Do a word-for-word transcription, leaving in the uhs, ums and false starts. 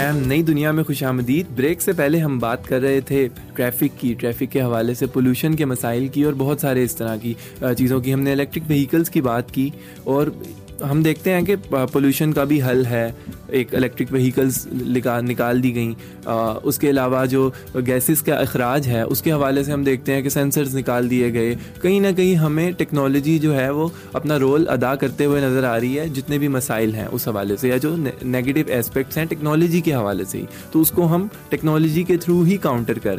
M नई दुनिया में खुशामदीद। ब्रेक से पहले हम बात कर रहे थे ट्रैफिक की, ट्रैफिक के हवाले से पोल्यूशन के मसाइल की और बहुत सारे इस तरह की चीज़ों की। हमने इलेक्ट्रिक व्हीकल्स की बात की और हम देखते हैं कि पोल्यूशन का भी हल है, एक इलेक्ट्रिक व्हीकल्स निकाल दी गई। उसके अलावा जो गैसेस का अखराज है उसके हवाले से हम देखते हैं कि सेंसर्स निकाल दिए गए। कहीं ना कहीं हमें टेक्नोलॉजी जो है वो अपना रोल अदा करते हुए नज़र आ रही है, जितने भी मसाइल हैं उस हवाले से या जो नेगेटिव एस्पेक्ट्स हैं टेक्नोलॉजी के हवाले से ही, तो उसको हम टेक्नोलॉजी के थ्रू ही काउंटर कर